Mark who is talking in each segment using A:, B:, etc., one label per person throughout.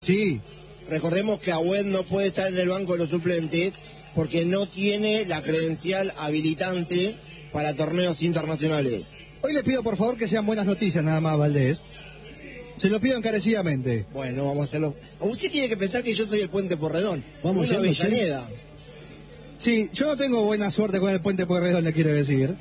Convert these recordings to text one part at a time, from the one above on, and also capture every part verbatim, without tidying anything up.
A: Sí.
B: Recordemos que Agüed no puede estar en el banco de los suplentes porque no tiene la credencial habilitante para torneos internacionales.
A: Hoy le pido por favor que sean buenas noticias nada más, Valdés. Se lo pido encarecidamente.
B: Bueno, vamos a hacerlo. Usted tiene que pensar que yo soy el Puente Porredón.
A: Vamos
B: una
A: yendo,
B: Avellaneda.
A: Sí, yo no tengo buena suerte con el Puente Porredón, le quiero decir.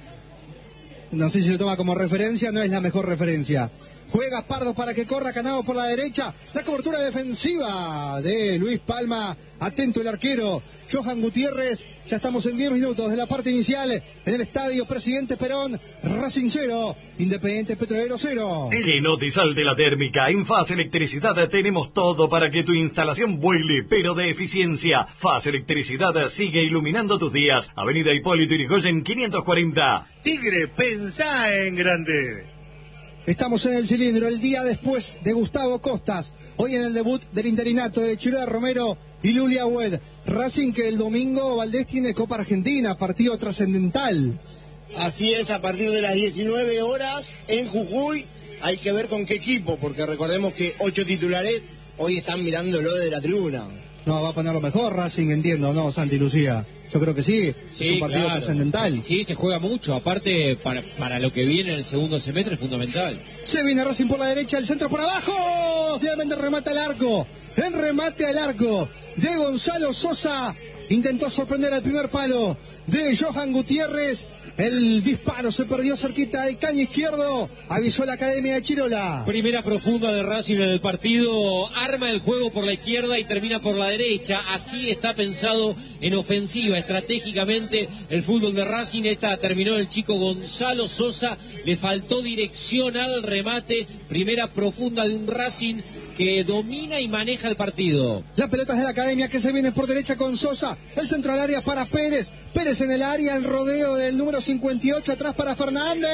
A: No sé si lo toma como referencia, no es la mejor referencia. Juega Pardo para que corra Canavo por la derecha. La cobertura defensiva de Luis Palma. Atento el arquero. Johan Gutiérrez. Ya estamos en diez minutos de la parte inicial en el estadio Presidente Perón. Racing cero. Independiente Petrolero cero.
C: Que no te salte la térmica. En Faz Electricidad tenemos todo para que tu instalación vuele, pero de eficiencia. Faz Electricidad sigue iluminando tus días. Avenida Hipólito Yrigoyen quinientos cuarenta.
D: Tigre, pensá en grande.
A: Estamos en el cilindro el día después de Gustavo Costas. Hoy en el debut del interinato de Chirola Romero y Lulia Agüed. Racing que el domingo, Valdés, tiene Copa Argentina, partido trascendental.
B: Así es, a partir de las diecinueve horas en Jujuy. Hay que ver con qué equipo, porque recordemos que ocho titulares hoy están mirándolo de la tribuna.
A: No, va a poner lo mejor Racing, entiendo, ¿no, Santi Lucía? Yo creo que sí,
E: sí,
A: es un partido
E: claro.
A: trascendental.
E: Sí, se juega mucho, aparte para, para lo que viene en el segundo semestre es fundamental.
A: Se viene Racing por la derecha, el centro por abajo, finalmente remata al arco, el remate al arco de Gonzalo Sosa, intentó sorprender al primer palo de Johan Gutiérrez, el disparo se perdió cerquita del caño izquierdo, avisó la Academia de Chirola.
E: Primera profunda de Racing en el partido, arma el juego por la izquierda y termina por la derecha, así está pensado en ofensiva, estratégicamente el fútbol de Racing. Esta terminó el chico Gonzalo Sosa, le faltó dirección al remate, primera profunda de un Racing que domina y maneja el partido.
A: La pelota es de la Academia que se viene por derecha con Sosa, el centro al área para Pérez, Pérez en el área, el rodeo del número cincuenta y ocho atrás para Fernández,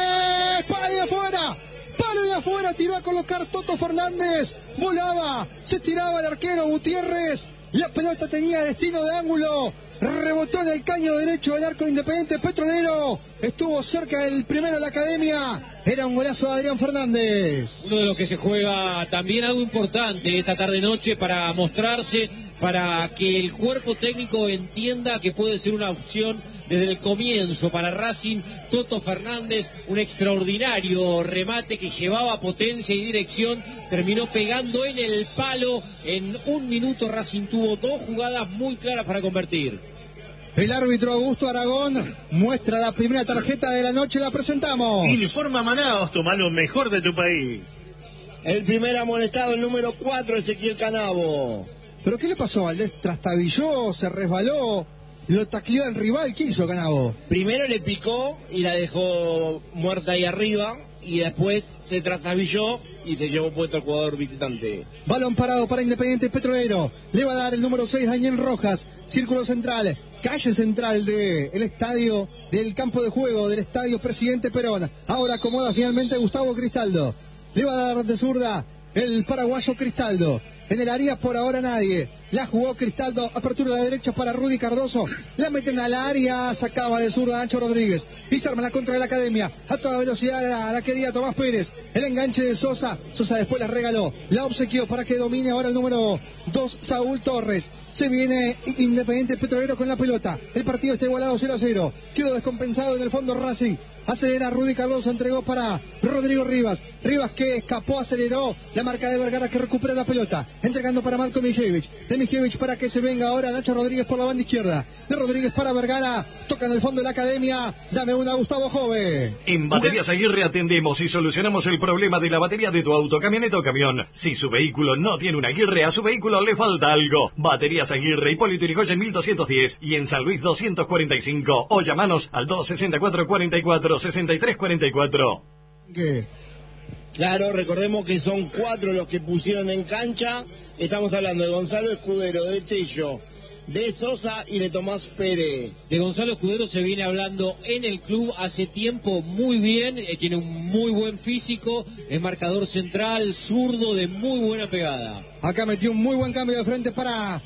A: palo y afuera, palo y afuera, tiró a colocar Toto Fernández, volaba, se estiraba el arquero Gutiérrez, la pelota tenía destino de ángulo, rebotó en el caño derecho del arco Independiente Petrolero, estuvo cerca del primero de la Academia, era un golazo de Adrián Fernández.
E: Uno de los que se juega también algo importante esta tarde-noche para mostrarse, para que el cuerpo técnico entienda que puede ser una opción desde el comienzo para Racing. Toto Fernández, un extraordinario remate que llevaba potencia y dirección, terminó pegando en el palo. En un minuto Racing tuvo dos jugadas muy claras para convertir.
A: El árbitro Augusto Aragón muestra la primera tarjeta de la noche, la presentamos.
D: Informa Manaos, toma lo mejor de tu país.
B: El primer amonestado, el número cuatro, Ezequiel Canavo.
A: ¿Pero qué le pasó, Valdés? ¿Trastabilló, se resbaló, lo tacleó al rival? ¿Qué hizo Canavo?
B: Primero le picó y la dejó muerta ahí arriba, y después se trastabilló y se llevó puesto al jugador visitante.
A: Balón parado para Independiente Petrolero. Le va a dar el número seis, Daniel Rojas. Círculo central, calle central del estadio, del campo de juego, del estadio Presidente Perón. Ahora acomoda finalmente Gustavo Cristaldo. Le va a dar de zurda el paraguayo Cristaldo. En el área por ahora nadie. La jugó Cristaldo, apertura a la derecha para Rudy Cardoso. La meten al área, sacaba de zurda Ancho Rodríguez. Y se arma la contra de la Academia. A toda velocidad la, la quería Tomás Pérez. El enganche de Sosa. Sosa después la regaló. La obsequió para que domine ahora el número dos, Saúl Torres. Se viene Independiente Petrolero con la pelota. El partido está igualado cero a cero. Quedó descompensado en el fondo Racing. Acelera Rudy Cardoso, entregó para Rodrigo Rivas. Rivas que escapó, aceleró. La marca de Vergara que recupera la pelota. Entregando para Marco Mijevich. De Mijevich para que se venga ahora Nacho Rodríguez por la banda izquierda. De Rodríguez para Vergara. Toca en el fondo de la Academia. Dame una, Gustavo Jove.
C: En Baterías Aguirre atendemos y solucionamos el problema de la batería de tu auto, camioneta o camión. Si su vehículo no tiene una Aguirre, a su vehículo le falta algo. Baterías Aguirre, Hipólito Yrigoyen mil doscientos diez y en San Luis doscientos cuarenta y cinco. O llamanos al dos sesenta y cuatro cuarenta y cuatro sesenta y tres cuarenta y cuatro.
B: ¿Qué? Claro, recordemos que son cuatro los que pusieron en cancha. Estamos hablando de Gonzalo Escudero, de Tello, de Sosa y de Tomás Pérez.
E: De Gonzalo Escudero se viene hablando en el club hace tiempo muy bien, eh, tiene un muy buen físico, es marcador central, zurdo, de muy buena pegada.
A: Acá metió un muy buen cambio de frente para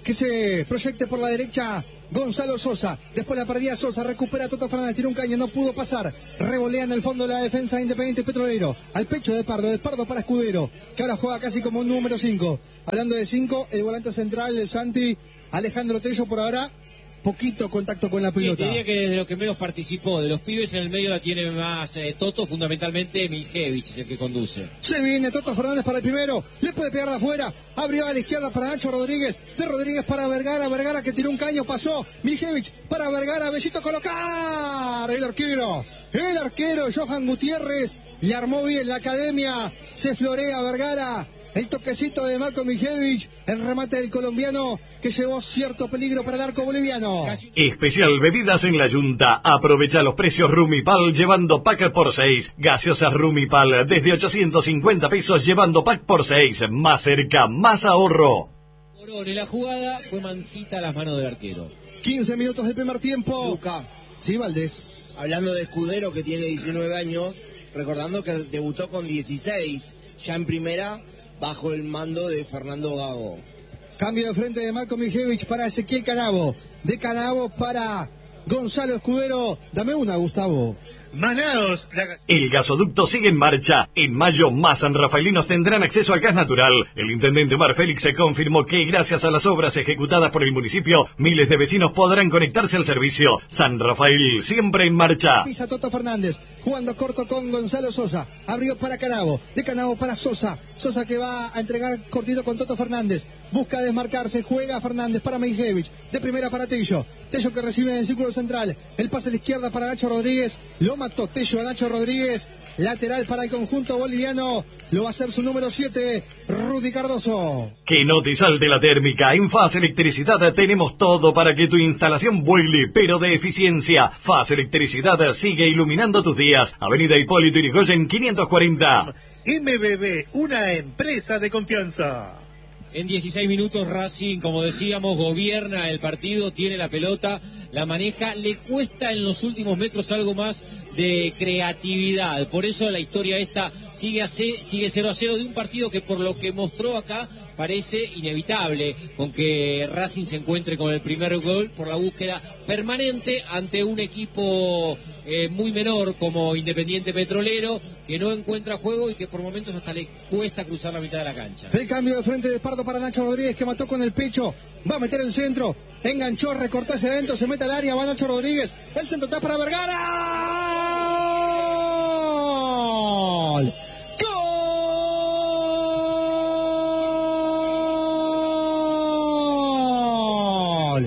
A: que se proyecte por la derecha Gonzalo Sosa. Después la perdía Sosa, recupera Toto Fernández, tira un caño, no pudo pasar. Revolea en el fondo de la defensa de Independiente Petrolero. Al pecho de Pardo, de Pardo para Escudero, que ahora juega casi como un número cinco. Hablando de cinco, el volante central, el Santi, Alejandro Tello, por ahora poquito contacto con la pelota.
E: Sí, diría que de lo que menos participó. De los pibes en el medio la tiene más eh, Toto, fundamentalmente Miljevich es el que conduce.
A: Se viene Toto Fernández para el primero, le puede pegar de afuera, abrió a la izquierda para Nacho Rodríguez, de Rodríguez para Vergara, Vergara que tiró un caño, pasó, Miljevich para Vergara, Bellito colocar, el arquero, el arquero Johan Gutiérrez, le armó bien la academia, se florea Vergara. El toquecito de Marco Miljevich, el remate del colombiano que llevó cierto peligro para el arco boliviano.
C: Especial bebidas en la Yunta. Aprovecha los precios Rumipal llevando pack por seis. Gaseosas Rumipal desde ochocientos cincuenta pesos llevando pack por seis. Más cerca, más ahorro.
E: Corone, la jugada fue mansita a las manos del arquero.
A: quince minutos del primer tiempo.
B: Luca,
A: Sí, Valdés.
B: hablando de Escudero que tiene diecinueve años, recordando que debutó con dieciséis, ya en primera, bajo el mando de Fernando Gago.
A: Cambio de frente de Marco Miljevich para Ezequiel Canavo. De Canavo para Gonzalo Escudero. Dame una, Gustavo.
D: Manaos, la...
C: El gasoducto sigue en marcha. En mayo, más sanrafaelinos tendrán acceso al gas natural. El intendente Omar Félix se confirmó que, gracias a las obras ejecutadas por el municipio, miles de vecinos podrán conectarse al servicio. San Rafael, siempre en marcha.
A: Pisa Toto Fernández, jugando corto con Gonzalo Sosa. Abrió para Canavo, de Canavo para Sosa. Sosa que va a entregar cortito con Toto Fernández. Busca desmarcarse, juega Fernández para Miljevich. De primera para Tello. Tello que recibe en el círculo central. El pase a la izquierda para Nacho Rodríguez. Lo mató Tello a Nacho Rodríguez. Lateral para el conjunto boliviano. Lo va a hacer su número siete, Rudy Cardoso.
C: Que no te salte la térmica. En Faz Electricidad tenemos todo para que tu instalación vuele, pero de eficiencia. Faz Electricidad sigue iluminando tus días. Avenida Hipólito Yrigoyen quinientos cuarenta.
D: M B B, una empresa de confianza.
E: En dieciséis minutos Racing, como decíamos, gobierna el partido, tiene la pelota, la maneja, le cuesta en los últimos metros algo más de creatividad. Por eso la historia esta sigue a C, sigue cero a cero de un partido que, por lo que mostró acá, parece inevitable, con que Racing se encuentre con el primer gol por la búsqueda permanente ante un equipo eh, muy menor como Independiente Petrolero, que no encuentra juego y que por momentos hasta le cuesta cruzar la mitad de la cancha.
A: El cambio de frente de Pardo para Nacho Rodríguez, que mató con el pecho. Va a meter el centro. Enganchó, recortó hacia adentro, se mete al área, va Nacho Rodríguez. El centro está para Vergara. ¡Gol! ¡Gol!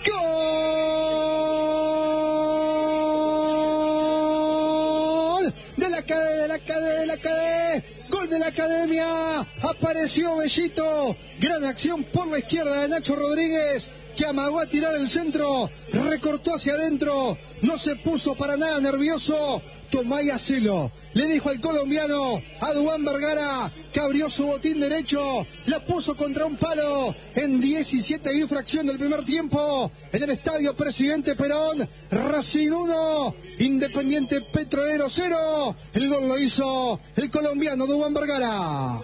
A: ¡Gol! De la cadena, de la cadena, de la cadena. Gol de la academia. Apareció Bellito. Gran acción por la izquierda de Nacho Rodríguez, que amagó a tirar el centro, recortó hacia adentro, no se puso para nada nervioso. Tomá y hacelo. Le dijo al colombiano, a Duván Vergara, que abrió su botín derecho, la puso contra un palo en diecisiete infracción del primer tiempo, en el estadio Presidente Perón. Racing uno, Independiente Petrolero cero. El gol lo hizo el colombiano Duván Vergara.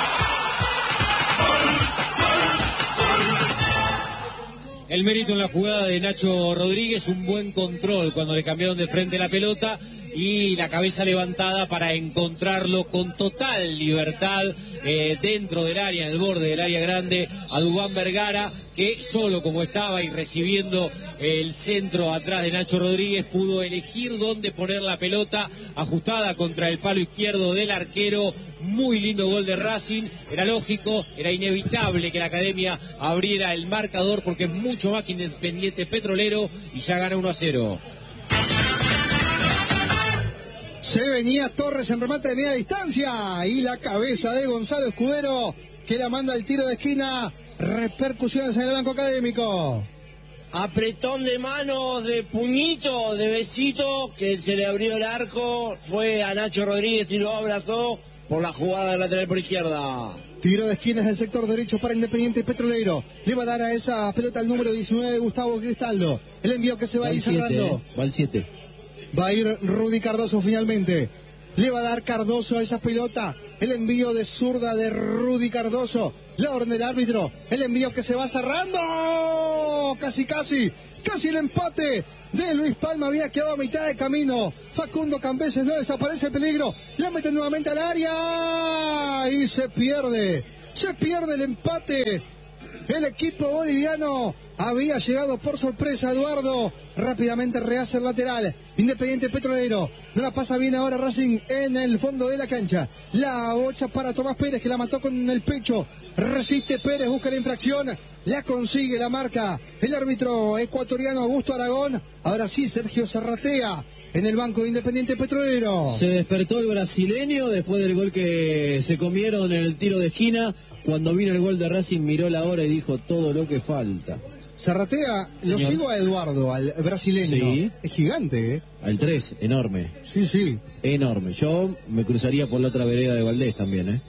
E: El mérito en la jugada de Nacho Rodríguez, un buen control cuando le cambiaron de frente la pelota y la cabeza levantada para encontrarlo con total libertad eh, dentro del área, en el borde del área grande, a Duván Vergara, que solo como estaba y recibiendo el centro atrás de Nacho Rodríguez, pudo elegir dónde poner la pelota, ajustada contra el palo izquierdo del arquero. Muy lindo gol de Racing, era lógico, era inevitable que la academia abriera el marcador porque es mucho más que Independiente Petrolero y ya gana uno a cero.
A: Se venía Torres en remate de media distancia y la cabeza de Gonzalo Escudero, que la manda al tiro de esquina. Repercusiones en el banco académico.
B: Apretón de manos, de puñito, de besito, que se le abrió el arco, fue a Nacho Rodríguez y lo abrazó por la jugada lateral por izquierda.
A: Tiro de esquina del sector derecho para Independiente Petrolero. Le va a dar a esa pelota el número diecinueve, Gustavo Cristaldo. El envío que se va a ir cerrando.
F: Va al siete.
A: Va a ir Rudy Cardoso finalmente. Le va a dar Cardoso a esa pelota. El envío de zurda de Rudy Cardoso. La orden del árbitro. El envío que se va cerrando. Casi, casi. Casi el empate de Luis Palma. Había quedado a mitad de camino. Facundo Cambeses no desaparece el peligro. La mete nuevamente al área. Y se pierde. Se pierde el empate. El equipo boliviano había llegado por sorpresa. Eduardo rápidamente rehace el lateral. Independiente Petrolero. No la pasa bien ahora Racing en el fondo de la cancha. La bocha para Tomás Pérez, que la mató con el pecho. Resiste Pérez, busca la infracción. La consigue, la marca el árbitro ecuatoriano Augusto Aragón. Ahora sí, Sergio Zarratea en el banco de Independiente Petrolero.
F: Se despertó el brasileño después del gol que se comieron en el tiro de esquina. Cuando vino el gol de Racing miró la hora y dijo todo lo que falta.
A: Zarratea, lo sigo a Eduardo, al brasileño.
F: Sí.
A: Es gigante, ¿eh?
F: Al tres, enorme.
A: Sí, sí.
F: Enorme. Yo me cruzaría por la otra vereda de Valdés también, ¿eh?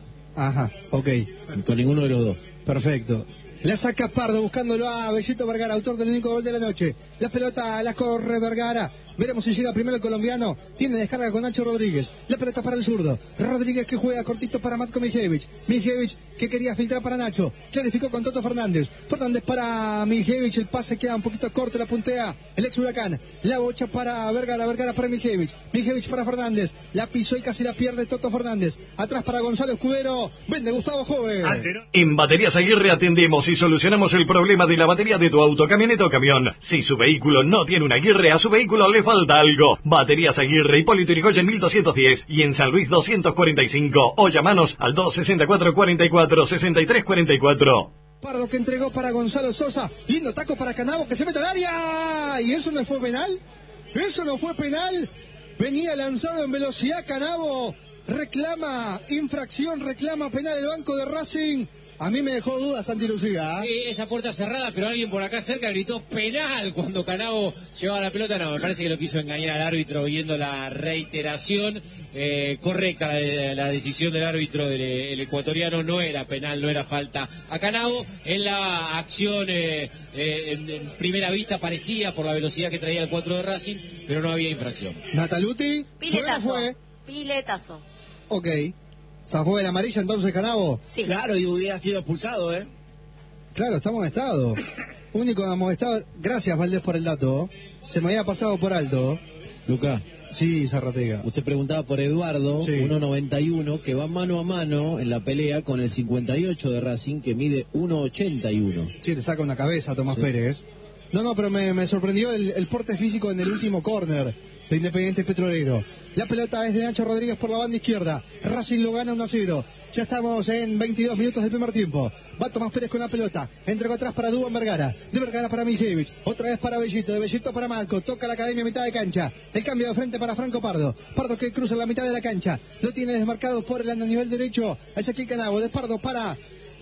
A: Ajá, ok.
F: Con ninguno de los dos.
A: Perfecto. La saca Pardo buscándolo a Bellito Vergara, autor del único gol de la noche. La pelota la corre Vergara. Veremos si llega primero el colombiano. Tiene descarga con Nacho Rodríguez. La pelota para el zurdo. Rodríguez que juega cortito para Matko Mijevich. Mijevich que quería filtrar para Nacho. Clarificó con Toto Fernández. Fernández para Mijevich. El pase queda un poquito corto. La puntea el ex Huracán. La bocha para Vergara. Vergara para Mijevich. Mijevich para Fernández. La pisó y casi la pierde Toto Fernández. Atrás para Gonzalo Escudero. Vende Gustavo Joven.
C: En Baterías Aguirre atendemos y solucionamos el problema de la batería de tu auto, camioneta o camión. Si su vehículo no tiene una Aguirre, a su vehículo le falta algo. Baterías Aguirre, Hipólito Yrigoyen mil doscientos diez y en San Luis doscientos cuarenta y cinco. O llamanos al dos sesenta y cuatro, cuarenta y cuatro, sesenta y tres cuarenta y cuatro.
A: Pardo que entregó para Gonzalo Sosa. Lindo taco para Canavo que se mete al área. ¿Y eso no fue penal? ¿Eso no fue penal? Venía lanzado en velocidad Canavo. Reclama infracción, reclama penal el banco de Racing. A mí me dejó dudas, Santi Lucía.
E: Sí, esa puerta cerrada, pero alguien por acá cerca gritó penal cuando Canavo llevaba la pelota. No, me parece que lo quiso engañar al árbitro viendo la reiteración. Eh, correcta la, la decisión del árbitro del el ecuatoriano, no era penal, no era falta a Canavo. En la acción, eh, eh, en, en primera vista parecía por la velocidad que traía el cuatro de Racing, pero no había infracción.
A: Nataluti,
G: Piletazo.
A: ¿fue o no fue?
G: Piletazo.
A: Ok. ¿Zafó de la amarilla entonces Canavo?
G: Sí.
B: Claro, y hubiera sido expulsado, ¿eh?
A: Claro, estamos en estado. Único hemos estado. Gracias, Valdés, por el dato. Se me había pasado por alto.
F: Lucas,
A: Sí, Zarratega.
F: usted preguntaba por Eduardo,
A: Sí.
F: uno noventa y uno, que va mano a mano en la pelea con el cincuenta y ocho de Racing, que mide uno ochenta y uno.
A: Sí, le saca una cabeza a Tomás
F: Sí.
A: Pérez. No, no, pero me, me sorprendió el, el porte físico en el último córner de Independiente Petrolero. La pelota es de Nacho Rodríguez por la banda izquierda. Racing lo gana uno a cero. Ya estamos en veintidós minutos del primer tiempo. Va Tomás Pérez con la pelota. Entregó atrás para Dúban Vergara. De Vergara para Mijevich. Otra vez para Bellito. De Bellito para Malco. Toca la academia a mitad de cancha. El cambio de frente para Franco Pardo. Pardo que cruza la mitad de la cancha. Lo tiene desmarcado por el nivel derecho. Es aquí Canavo. De Pardo para,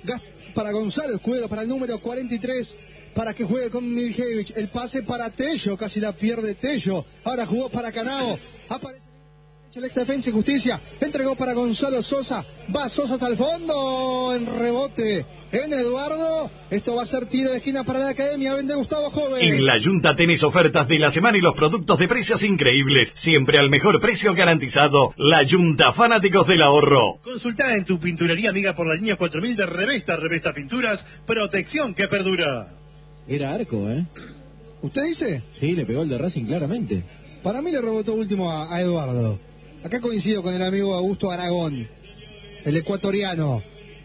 A: para Gonzalo Escudero. Para el número cuarenta y tres. Para que juegue con Mijevich. El pase para Tello. Casi la pierde Tello. Ahora jugó para Canavo. Aparece el ex Defensa y Justicia. Entregó para Gonzalo Sosa. Va Sosa hasta el fondo. En rebote. En Eduardo. Esto va a ser tiro de esquina para la academia. Vende Gustavo Joven.
C: En La Yunta tenés ofertas de la semana y los productos de precios increíbles. Siempre al mejor precio garantizado. La Yunta, fanáticos del ahorro.
D: Consultá en tu pinturería amiga por la línea cuatro mil de Revesta, Revesta Pinturas, protección que perdura.
F: Era arco, ¿eh?
A: ¿Usted dice?
F: Sí, le pegó el de Racing claramente.
A: Para mí le rebotó último a, a Eduardo. Acá coincido con el amigo Augusto Aragón. El ecuatoriano.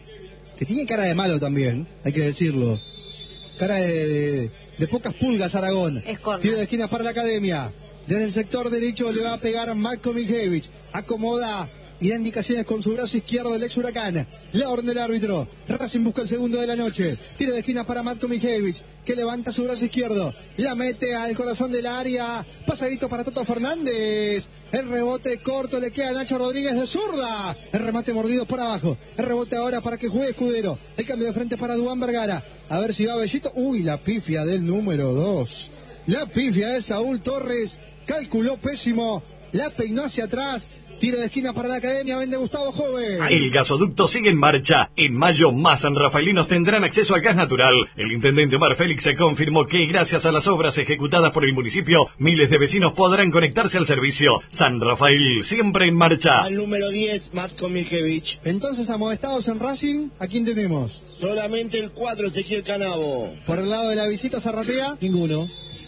A: Que tiene cara de malo también, hay que decirlo. Cara de, de, de pocas pulgas Aragón.
G: Es corto.
A: Tiro de esquina para la academia. Desde el sector derecho le va a pegar Matko Mijevich. Acomoda y da indicaciones con su brazo izquierdo del ex Huracán. La orden del árbitro. Racing busca el segundo de la noche. Tiro de esquina para Matko Mijevich, que levanta su brazo izquierdo. La mete al corazón del área. Pasadito para Toto Fernández. El rebote corto le queda a Nacho Rodríguez de zurda. El remate mordido por abajo. El rebote ahora para que juegue Escudero. El cambio de frente para Duván Vergara. A ver si va Bellito. Uy, la pifia del número dos. La pifia de Saúl Torres. Calculó pésimo. La peinó hacia atrás. Tiro de esquina para la Academia, vende Gustavo Jove.
C: El gasoducto sigue en marcha. En mayo, más sanrafalinos tendrán acceso al gas natural. El intendente Omar Félix se confirmó que gracias a las obras ejecutadas por el municipio, miles de vecinos podrán conectarse al servicio. San Rafael, siempre en marcha.
B: Al número diez, Matko Miljevich.
A: Entonces, amonestados en Racing, ¿a quién tenemos?
B: Solamente el cuatro, Ezequiel Canavo.
A: Por el lado de la visita, Zarratea.
F: Ninguno.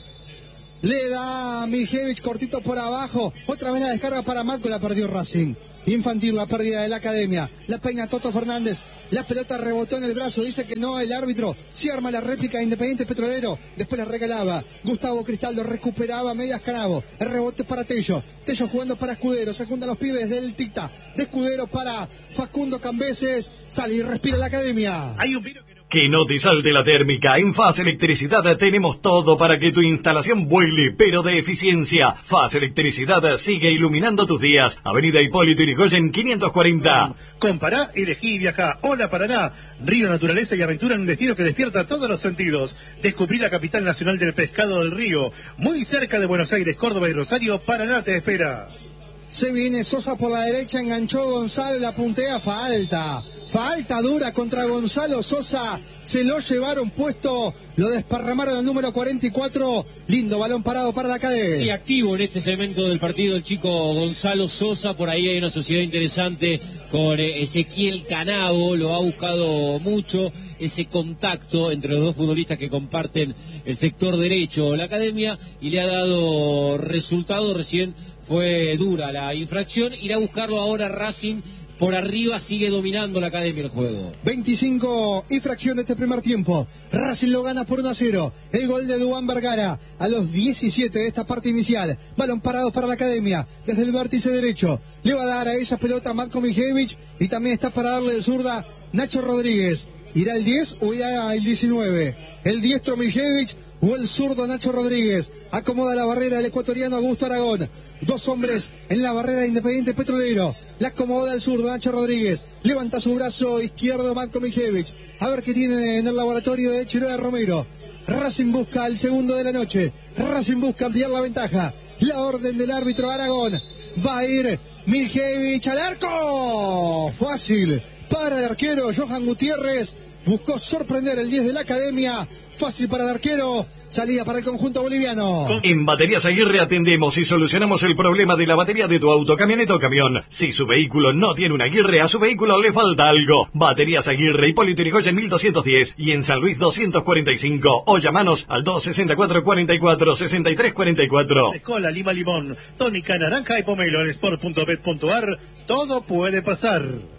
A: Le da Miljevich cortito por abajo. Otra vez la descarga para Matko, la perdió Racing. Infantil, la pérdida de la Academia. La peina Toto Fernández. La pelota rebotó en el brazo. Dice que no el árbitro. Sí arma la réplica de Independiente Petrolero. Después la regalaba. Gustavo Cristaldo recuperaba medias Canavo. El rebote para Tello. Tello jugando para Escudero. Se juntan los pibes del Ticta. De Escudero para Facundo Cambeses. Sale y respira la Academia.
D: Hay un vino que no...
C: Que no te salte la térmica. En Faz Electricidad tenemos todo para que tu instalación vuele, pero de eficiencia. Faz Electricidad sigue iluminando tus días. Avenida Hipólito Yrigoyen quinientos cuarenta.
D: Compará, elegí y viajá. Hola Paraná. Río, naturaleza y aventura en un destino que despierta todos los sentidos. Descubrí la capital nacional del pescado del río. Muy cerca de Buenos Aires, Córdoba y Rosario. Paraná te espera.
A: Se viene Sosa por la derecha, enganchó Gonzalo, la puntea, falta. Falta dura contra Gonzalo Sosa. Se lo llevaron puesto, lo desparramaron al número cuarenta y cuatro. Lindo balón parado para la cadena.
E: Sí, activo en este segmento del partido el chico Gonzalo Sosa. Por ahí hay una sociedad interesante con Ezequiel Canavo. Lo ha buscado mucho, ese contacto entre los dos futbolistas que comparten el sector derecho, la Academia, y le ha dado resultado. Recién fue dura la infracción. Irá a buscarlo ahora Racing. Por arriba sigue dominando la Academia el juego.
A: veinticinco y fracción de este primer tiempo. Racing lo gana por uno a cero. El gol de Duván Vergara a los diecisiete de esta parte inicial. Balón parado para la Academia. Desde el vértice derecho. Le va a dar a esa pelota Matko Miljevich. Y también está para darle de zurda Nacho Rodríguez. ¿Irá el diez o irá el diecinueve? El diestro Miljevich o el zurdo Nacho Rodríguez. Acomoda la barrera el ecuatoriano Augusto Aragón. Dos hombres en la barrera de Independiente Petrolero. La acomoda el zurdo Nacho Rodríguez. Levanta su brazo izquierdo Matko Miljevich. A ver qué tiene en el laboratorio de Chirola Romero. Racing busca el segundo de la noche. Racing busca ampliar la ventaja. La orden del árbitro Aragón. Va a ir Miljevich al arco. Fácil para el arquero Johan Gutiérrez. Buscó sorprender el diez de la Academia. Fácil para el arquero. Salida para el conjunto boliviano.
C: En Baterías Aguirre atendemos y solucionamos el problema de la batería de tu auto, camioneta o camión. Si su vehículo no tiene una Aguirre, a su vehículo le falta algo. Baterías Aguirre, Hipólito Yrigoyen mil doscientos diez y en San Luis doscientos cuarenta y cinco. O llamanos al dos sesenta y cuatro cuarenta y cuatro sesenta y tres cuarenta y cuatro.
D: Escola, lima, limón, tónica, naranja y pomelo en sport punto bet punto ar. Todo puede pasar.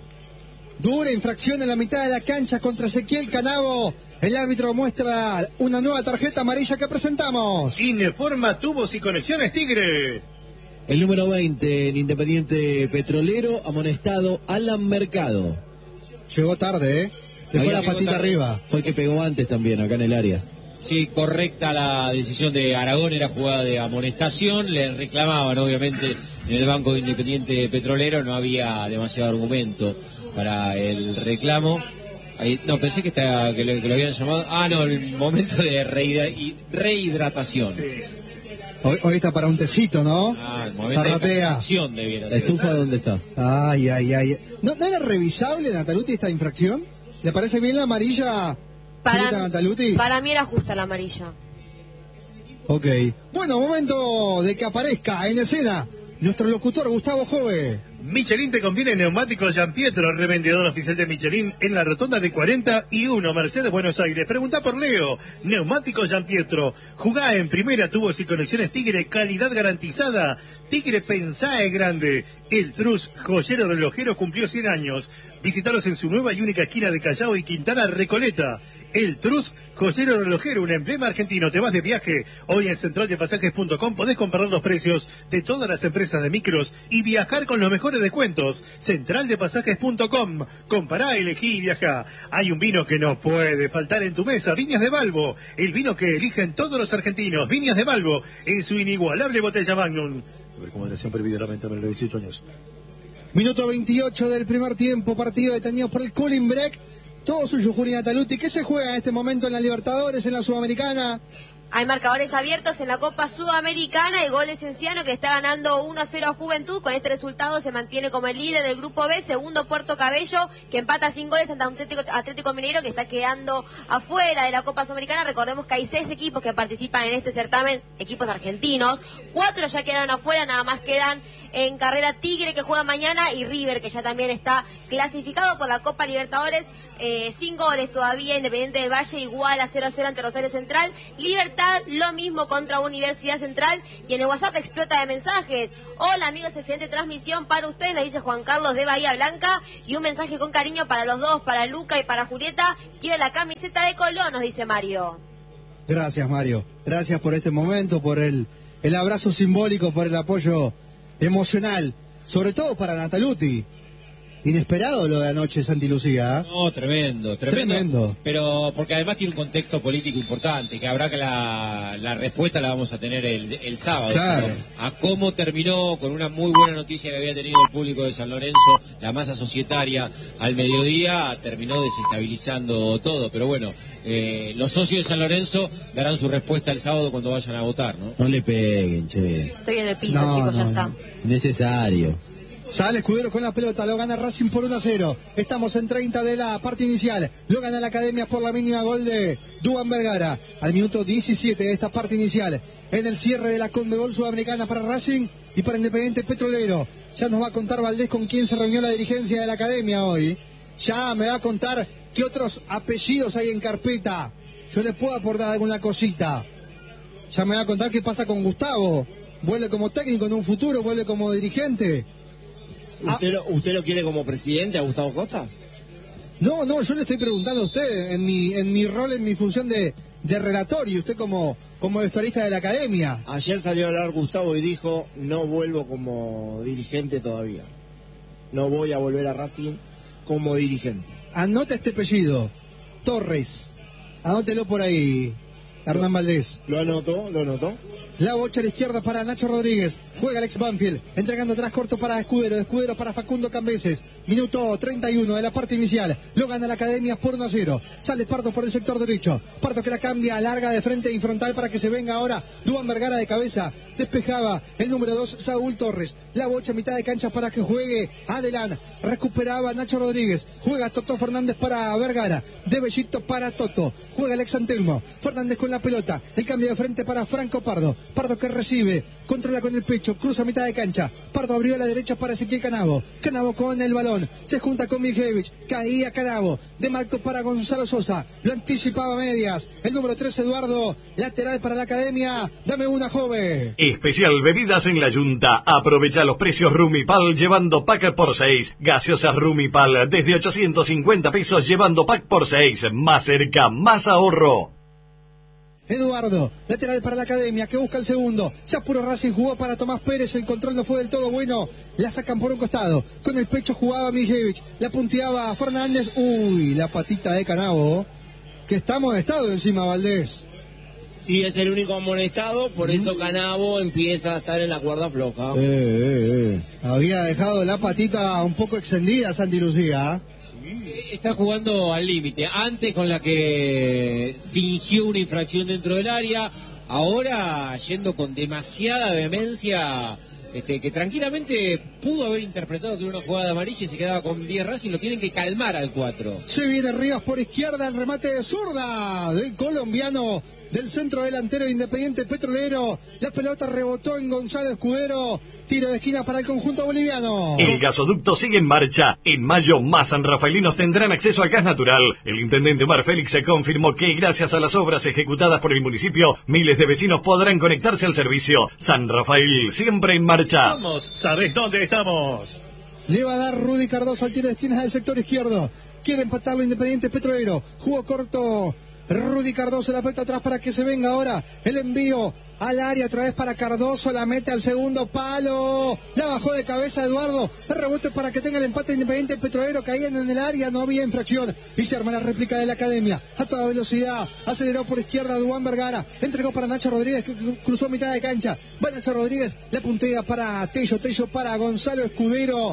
A: Dura infracción en la mitad de la cancha contra Ezequiel Canavo. El árbitro muestra una nueva tarjeta amarilla que presentamos.
D: Informa tubos y conexiones Tigre.
F: El número veinte en Independiente Petrolero, amonestado Alan Mercado.
A: Llegó tarde, ¿eh? Dejó la patita
E: tarde.
A: arriba.
F: Fue el que pegó antes también, acá en el área.
E: Sí, correcta la decisión de Aragón, era jugada de amonestación, le reclamaban obviamente en el banco de Independiente Petrolero, no había demasiado argumento para el reclamo. Ahí, no, pensé que, está, que, lo, que lo habían llamado, ah no, el momento de rehidra, rehidratación.
D: Sí.
A: Hoy, hoy está para un tecito, ¿no?
E: Ah, el momento
A: Zarratea.
E: de calefacción debiera
F: ¿La
E: ser.
F: estufa dónde está?
A: Ay, ay, ay. ¿No, ¿No era revisable, Nataluti, esta infracción? ¿Le parece bien la amarilla, Julita
G: Para,
A: Nataluti?
G: para mí era justa la amarilla.
A: Ok. Bueno, momento de que aparezca en escena nuestro locutor Gustavo Jove.
D: Michelin te conviene neumáticos Gianpietro, revendedor oficial de Michelin en la rotonda de cuarenta y uno, Mercedes, Buenos Aires. Pregunta por Leo. Neumáticos Gianpietro. Jugá en primera, tubos y conexiones Tigre, calidad garantizada. Tigre, pensá en grande. El Trus, joyero relojero, cumplió cien años. Visítalos en su nueva y única esquina de Callao y Quintana Recoleta. El Trus, joyero relojero, un emblema argentino. Te vas de viaje. Hoy en central de pasajes punto com podés comparar los precios de todas las empresas de micros y viajar con los mejores descuentos. central de pasajes punto com. Compará, elegí y viajá. Hay un vino que no puede faltar en tu mesa. Viñas de Balbo. El vino que eligen todos los argentinos. Viñas de Balbo en su inigualable botella Magnum. Recomendación prohibida la venta menor de dieciocho años.
A: Minuto veintiocho del primer tiempo, partido detenido por el cooling break. Todo suyo, Juli Nataluti. ¿Qué se juega en este momento en la Libertadores, en la Sudamericana?
G: Hay marcadores abiertos en la Copa Sudamericana. El gol de Cienciano, que está ganando uno a cero a Juventud. Con este resultado se mantiene como el líder del grupo B. Segundo, Puerto Cabello, que empata sin goles ante Atlético, Atlético Mineiro, que está quedando afuera de la Copa Sudamericana. Recordemos que hay seis equipos que participan en este certamen, equipos argentinos. Cuatro ya quedaron afuera, nada más quedan en carrera Tigre, que juega mañana, y River, que ya también está clasificado por la Copa Libertadores. Eh, sin goles todavía, Independiente del Valle igual a cero a cero ante Rosario Central. Libertad, lo mismo contra Universidad Central. Y en el WhatsApp explota de mensajes. Hola amigos, excelente transmisión para ustedes, nos dice Juan Carlos de Bahía Blanca. Y un mensaje con cariño para los dos, para Luca y para Julieta. Quiero la camiseta de Colón, nos dice Mario.
A: Gracias, Mario. Gracias por este momento, por el, el abrazo simbólico, por el apoyo emocional, sobre todo para Nataluti. Inesperado lo de anoche, Santi Lucía.
E: No, tremendo, tremendo,
A: tremendo.
E: Pero porque además tiene un contexto político importante, que habrá que la, la respuesta la vamos a tener el, el sábado.
A: Claro.
E: A cómo terminó con una muy buena noticia que había tenido el público de San Lorenzo, la masa societaria al mediodía, terminó desestabilizando todo. Pero bueno, eh, los socios de San Lorenzo darán su respuesta el sábado cuando vayan a votar, ¿no?
F: No le peguen, che.
G: Estoy en el piso,
A: No,
G: chicos,
A: no,
G: ya está.
A: no.
F: Necesario.
A: Sale Escudero con la pelota, lo gana Racing por uno a cero. Estamos en treinta de la parte inicial. Lo gana la Academia por la mínima, gol de Duván Vergara. Al minuto diecisiete de esta parte inicial. En el cierre de la Conmebol Sudamericana para Racing y para Independiente Petrolero. Ya nos va a contar Valdés con quién se reunió la dirigencia de la Academia hoy. Ya me va a contar qué otros apellidos hay en carpeta. Yo les puedo aportar alguna cosita. Ya me va a contar qué pasa con Gustavo. ¿Vuelve como técnico en un futuro? ¿Vuelve como dirigente?
B: ¿Usted, lo, ¿Usted lo quiere como presidente a Gustavo Costas?
A: No, no, yo le estoy preguntando a usted en mi en mi rol, en mi función de, de relator, y usted como, como vestuarista de la Academia.
B: Ayer salió a hablar Gustavo y dijo, no vuelvo como dirigente todavía. No voy a volver a Racing como dirigente.
A: Anota este apellido, Torres. Anótelo por ahí, Hernán Valdés.
B: ¿Lo anotó? ¿Lo anotó?
A: La bocha a la izquierda para Nacho Rodríguez. Juega Alex Banfield. Entregando atrás corto para Escudero. Escudero para Facundo Cambeses. Minuto treinta y uno de la parte inicial. Lo gana la Academia por uno a cero. Sale Pardo por el sector derecho. Pardo que la cambia, larga de frente y frontal para que se venga ahora Duván Vergara de cabeza. Despejaba el número dos, Saúl Torres. La bocha a mitad de cancha para que juegue Adelán. Recuperaba Nacho Rodríguez. Juega Toto Fernández para Vergara. De Bellito para Toto. Juega Alex Antelmo. Fernández con la pelota. El cambio de frente para Franco Pardo. Pardo que recibe, controla con el pecho, cruza a mitad de cancha. Pardo abrió a la derecha para Ezequiel Canavo. Canavo con el balón, se junta con Mijevich. Caía Canavo, de Marco para Gonzalo Sosa. Lo anticipaba a medias. El número tres, Eduardo, lateral para la Academia. Dame una, joven.
C: Especial bebidas en la Yunta. Aprovecha los precios Rumipal llevando pack por seis. Gaseosas Rumipal desde ochocientos cincuenta pesos llevando pack por seis. Más cerca, más ahorro.
A: Eduardo, lateral para la Academia, que busca el segundo. Ya puro Racing, jugó para Tomás Pérez, el control no fue del todo bueno. La sacan por un costado. Con el pecho jugaba Mijevich, la punteaba Fernández. Uy, la patita de Canavo, que está amonestado encima, Valdés.
B: Sí, es el único amonestado, por eso Canavo empieza a estar en la cuerda floja.
A: Eh, eh, eh. Había dejado la patita un poco extendida, Santi Lucía.
E: Está jugando al límite. Antes con la que fingió una infracción dentro del área, ahora yendo con demasiada vehemencia, este, que tranquilamente pudo haber interpretado que era una jugada amarilla y se quedaba con diez Racing. Lo tienen que calmar al cuatro.
A: Se viene Rivas por izquierda, el remate de zurda del colombiano, del centro delantero de Independiente Petrolero. La pelota rebotó en Gonzalo Escudero. Tiro de esquina para el conjunto boliviano.
C: El gasoducto sigue en marcha. En mayo, más sanrafaelinos tendrán acceso al gas natural. El intendente Omar Félix se confirmó que, gracias a las obras ejecutadas por el municipio, miles de vecinos podrán conectarse al servicio. San Rafael, siempre en marcha.
D: Vamos, ¿sabés dónde estamos?
A: Le va a dar Rudy Cardoso al tiro de esquina del sector izquierdo. Quiere empatarlo Independiente Petrolero. Jugó corto Rudy Cardoso, la pelota atrás para que se venga ahora el envío al área, otra vez para Cardoso, la mete al segundo palo, la bajó de cabeza Eduardo, el rebote para que tenga el empate Independiente Petrolero. Caían en el área, no había infracción y se arma la réplica de la Academia a toda velocidad. Aceleró por izquierda Duván Vergara, entregó para Nacho Rodríguez, que cruzó mitad de cancha. Va Nacho Rodríguez, la puntea para Tello, Tello para Gonzalo Escudero.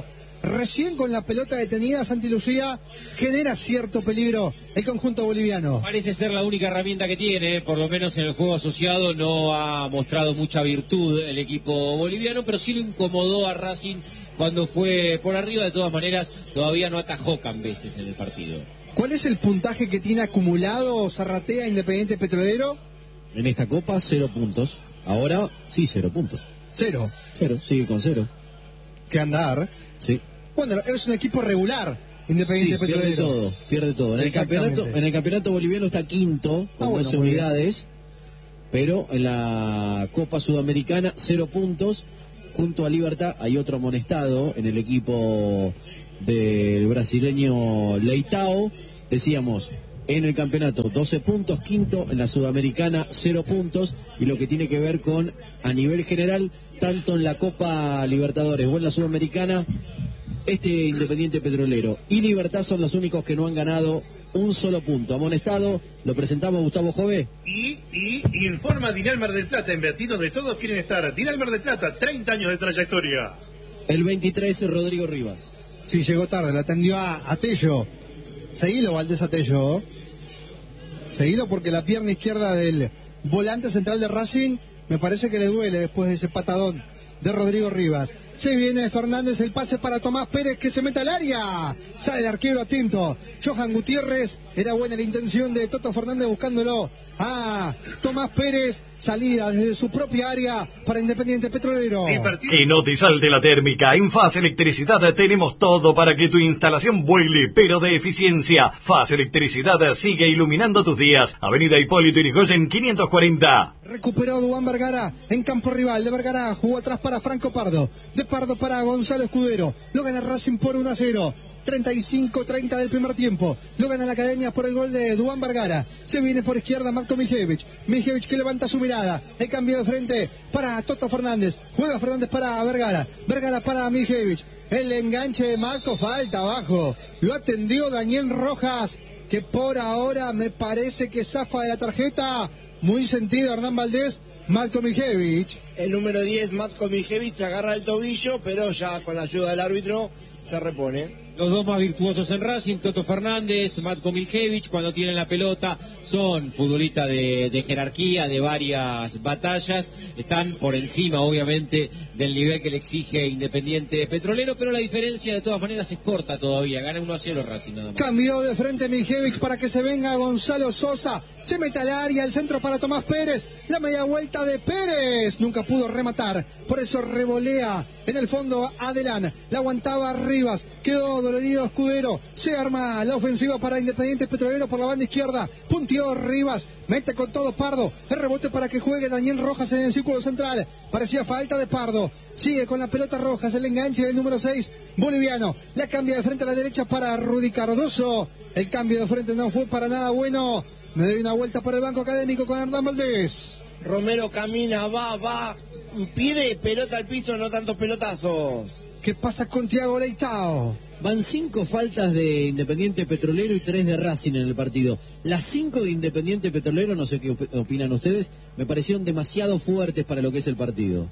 A: recién con la pelota detenida, Santi Lucía, genera cierto peligro el conjunto boliviano.
E: Parece ser la única herramienta que tiene, por lo menos en el juego asociado no ha mostrado mucha virtud el equipo boliviano, pero sí lo incomodó a Racing cuando fue por arriba. De todas maneras, todavía no atajó Cambeses en el partido.
A: ¿Cuál es el puntaje que tiene acumulado Zarratea Independiente Petrolero?
F: En esta Copa, cero puntos. Ahora, sí, cero puntos.
A: Cero.
F: Cero, sigue con cero.
A: Que andar.
F: Sí.
A: Bueno, es un equipo regular, Independiente
F: Sí,
A: Petrolero.
F: pierde todo, pierde todo. En el campeonato, en el campeonato boliviano está quinto, con
A: Ah, bueno,
F: doce
A: muy bien.
F: unidades, pero en la Copa Sudamericana, cero puntos. Junto a Libertad hay otro amonestado en el equipo del brasileño Leitao. Decíamos, en el campeonato doce puntos, quinto, en la Sudamericana cero puntos, y lo que tiene que ver con, a nivel general, tanto en la Copa Libertadores o en la Sudamericana, este Independiente Petrolero y Libertad son los únicos que no han ganado un solo punto. Amonestado, lo presentamos a Gustavo Jové.
D: Y, y, y informa Dinal Mar del Plata, en Beatín, donde todos quieren estar. Dinal Mar del Plata, treinta años de trayectoria.
F: El veintitrés, Rodrigo Rivas.
A: Sí, llegó tarde, la atendió a, a Tello. Seguilo, Valdés a Tello. Seguilo porque la pierna izquierda del volante central de Racing me parece que le duele después de ese patadón de Rodrigo Rivas. Se viene Fernández, el pase para Tomás Pérez, que se mete al área. Sale el arquero atento. Johan Gutiérrez, era buena la intención de Toto Fernández buscándolo. Ah, Tomás Pérez, salida desde su propia área para Independiente Petrolero.
C: Que no te salte la térmica. En Faz Electricidad tenemos todo para que tu instalación vuele, pero de eficiencia. Faz Electricidad sigue iluminando tus días. Avenida Hipólito Yrigoyen quinientos cuarenta.
A: Recuperó Duván Vergara en campo rival. De Vergara jugó atrás para Franco Pardo. De Pardo para Gonzalo Escudero. Lo gana Racing por uno a cero. treinta y cinco treinta del primer tiempo. Lo gana la Academia por el gol de Duván Vergara. Se viene por izquierda Matko Mijevich. Mijevich que levanta su mirada. El cambio de frente para Toto Fernández. Juega Fernández para Vergara. Vergara para Mijevich. El enganche de Matko, falta abajo. Lo atendió Daniel Rojas, que por ahora me parece que zafa de la tarjeta. Muy sentido Hernán Valdés. Matko Mijevich.
B: El número diez, Matko Mijevich, se agarra el tobillo, pero ya con la ayuda del árbitro se repone.
E: Los dos más virtuosos en Racing, Toto Fernández, Matko Mijevich, cuando tienen la pelota, son futbolistas de, de jerarquía, de varias batallas, están por encima, obviamente, del nivel que le exige Independiente Petrolero, pero la diferencia de todas maneras es corta todavía, gana uno a cero Racing nada más.
A: Cambió de frente Mijevich para que se venga Gonzalo Sosa, se mete al área, el centro para Tomás Pérez, la media vuelta de Pérez, nunca pudo rematar, por eso revolea en el fondo Adelán, la aguantaba Rivas, quedó dolorido Escudero, se arma la ofensiva para Independiente Petrolero por la banda izquierda, punteó Rivas, mete con todo Pardo, el rebote para que juegue Daniel Rojas en el círculo central, parecía falta de Pardo, sigue con la pelota Rojas, el enganche del número seis, boliviano, la cambia de frente a la derecha para Rudy Cardoso, el cambio de frente no fue para nada bueno, me doy una vuelta por el banco académico con Hernán Valdés.
B: Romero camina, va, va, pide pelota al piso, no tantos pelotazos.
A: ¿Qué pasa con Thiago Leitao?
F: Van cinco faltas de Independiente Petrolero y tres de Racing en el partido. Las cinco de Independiente Petrolero, no sé qué op- opinan ustedes, me parecieron demasiado fuertes para lo que es el partido.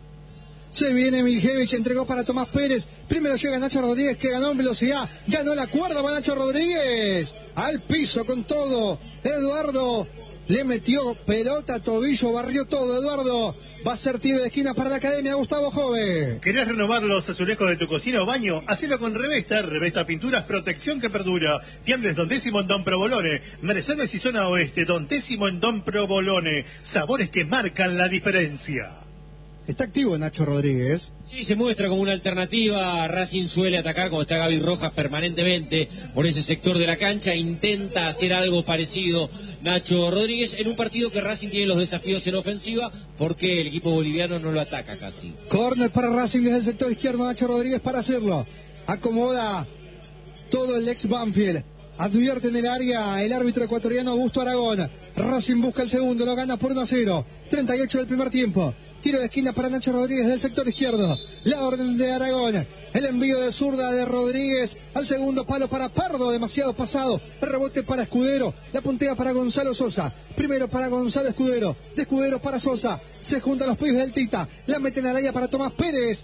A: Se viene Mijevich, entregó para Tomás Pérez. Primero llega Nacho Rodríguez, que ganó en velocidad. Ganó la cuerda, va Nacho Rodríguez. Al piso con todo. Eduardo le metió pelota, tobillo, barrió todo. Eduardo va a ser tiro de esquina para la Academia Gustavo Jove.
D: ¿Querés renovar los azulejos de tu cocina o baño? Hacelo con Revesta. Revesta Pinturas, protección que perdura. Fiambres Don Décimo en Don Provolone. Mercedes y Zona Oeste, Don Décimo en Don Provolone. Sabores que marcan la diferencia.
A: Está activo Nacho Rodríguez.
E: Sí, se muestra como una alternativa. Racing suele atacar, como está Gaby Rojas, permanentemente por ese sector de la cancha. Intenta hacer algo parecido Nacho Rodríguez en un partido que Racing tiene los desafíos en ofensiva porque el equipo boliviano no lo ataca casi.
A: Corner para Racing desde el sector izquierdo. Nacho Rodríguez para hacerlo. Acomoda todo el ex Banfield. Advierte en el área el árbitro ecuatoriano Augusto Aragón. Racing busca el segundo, lo gana por uno a cero. treinta y ocho del primer tiempo. Tiro de esquina para Nacho Rodríguez del sector izquierdo. La orden de Aragón. El envío de zurda de Rodríguez al segundo palo para Pardo. Demasiado pasado. El rebote para Escudero. La puntea para Gonzalo Sosa. Primero para Gonzalo Escudero. De Escudero para Sosa. Se juntan los pibes del Tita. La meten al área para Tomás Pérez.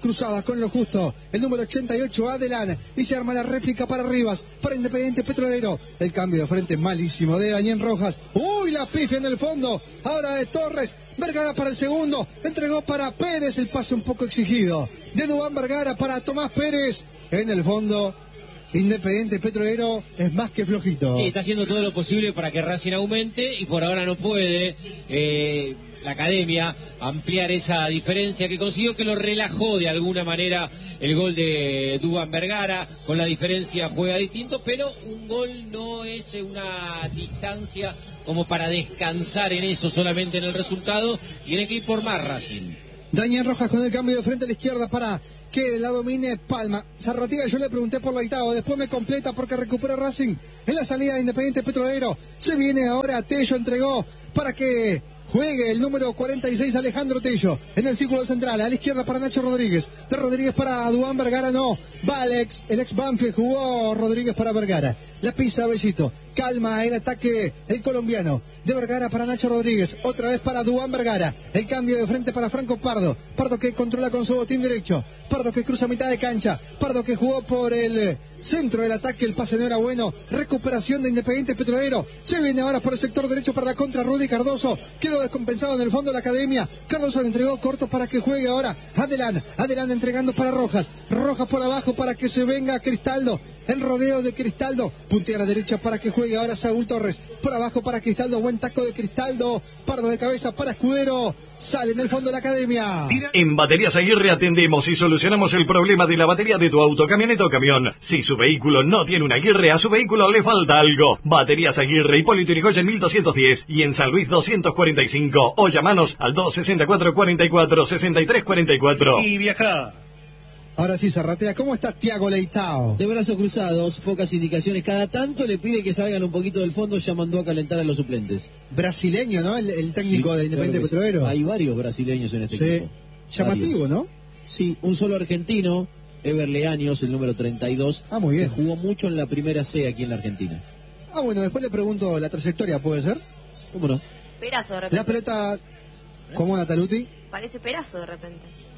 A: cruzaba con lo justo. El número ochenta y ocho, Adelán. Y se arma la réplica para Rivas, para Independiente Petrolero. El cambio de frente malísimo de Daniel Rojas. Uy, la pifia en el fondo. Ahora de Torres. Vergara para el segundo. Entregó para Pérez. El pase un poco exigido. De Duván Vergara para Tomás Pérez. En el fondo, Independiente Petrolero es más que flojito.
E: Sí, está haciendo todo lo posible para que Racing aumente y por ahora no puede eh, la academia ampliar esa diferencia que consiguió, que lo relajó de alguna manera el gol de Duván Vergara. Con la diferencia juega distinto, pero un gol no es una distancia como para descansar en eso, solamente en el resultado. Tiene que ir por más Racing.
A: Daniel Rojas con el cambio de frente a la izquierda para que la domine Palma. Zarratea, yo le pregunté por Laitao, después me completa porque recupera Racing en la salida de Independiente Petrolero. Se viene ahora, Tello entregó para que juegue el número cuarenta y seis, Alejandro Tello, en el círculo central, a la izquierda para Nacho Rodríguez. De Rodríguez para Duván Vergara, no. Va Alex, el ex Banfield, jugó Rodríguez para Vergara. La pisa Bellito, calma el ataque el colombiano. De Vergara para Nacho Rodríguez, otra vez para Duván Vergara. El cambio de frente para Franco Pardo. Pardo que controla con su botín derecho. Pardo que cruza mitad de cancha. Pardo que jugó por el centro del ataque, el pase no era bueno. Recuperación de Independiente Petrolero. Se viene ahora por el sector derecho para la contra Rudy Cardoso. Quedó descompensado en el fondo de la academia. Cardoso le entregó corto para que juegue ahora Adelán. Adelán entregando para Rojas. Rojas por abajo para que se venga Cristaldo. El rodeo de Cristaldo. Puntea a la derecha para que juegue ahora Saúl Torres. Por abajo para Cristaldo. Buen taco de Cristaldo. Pardo de cabeza para Escudero. Sale en el fondo de la academia.
C: En Baterías Aguirre atendemos y solucionamos el problema de la batería de tu auto, camioneta o camión. Si su vehículo no tiene una Aguirre, a su vehículo le falta algo. Baterías Aguirre, Hipólito Yrigoyen mil doscientos diez y en San Luis doscientos cuarenta y cinco. O llamanos al dos sesenta y cuatro, cuarenta y cuatro, sesenta y tres cuarenta y cuatro.
D: Y viaja.
A: Ahora sí, Zarratea, ¿cómo está Thiago Leitao?
F: De brazos cruzados, pocas indicaciones. Cada tanto le pide que salgan un poquito del fondo, ya mandó a calentar a los suplentes.
A: Brasileño, ¿no? El, el técnico
F: Sí,
A: de Independiente
F: claro
A: Petrolero.
F: sí. Hay varios brasileños en este
A: Sí.
F: equipo.
A: Llamativo,
F: Varios.
A: ¿no?
F: Sí, un solo argentino, Ever Leaños, el número treinta y dos,
A: Ah, muy bien.
F: que jugó mucho en la primera C aquí en la Argentina.
A: Ah, bueno, después le pregunto la trayectoria, ¿puede ser?
F: ¿Cómo no?
G: Perazo de repente.
A: La pelota, ¿cómo Nataluti?
G: Parece Perazo de repente.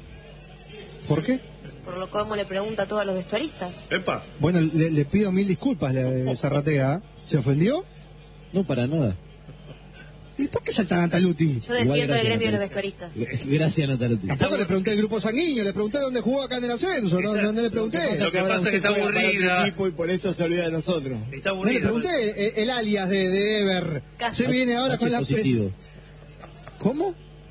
A: ¿Por qué?
G: Por lo como le pregunta a todos los vestuaristas.
D: Epa.
A: Bueno, le, le pido mil disculpas, le, Zarratea. ¿Se ofendió?
F: No, para nada.
A: ¿Y por qué salta Nataluti?
G: Yo
F: Igual,
G: defiendo el
F: gracias,
G: gremio de los
F: Natalia.
G: vestuaristas.
F: Gracias, Nataluti.
A: Tampoco le pregunté al grupo sanguíneo, le pregunté dónde jugó acá en el ascenso, no, no, no le pregunté.
D: Lo que pasa es que está
B: Juega para otro
D: aburrida.
B: equipo y por eso se olvida de nosotros.
D: Está
A: No le
D: aburrida.
A: pregunté eh, el alias de, de Ever.
G: Casi.
A: Se viene ahora
F: H
A: con la...
F: positivo.
A: ¿Cómo?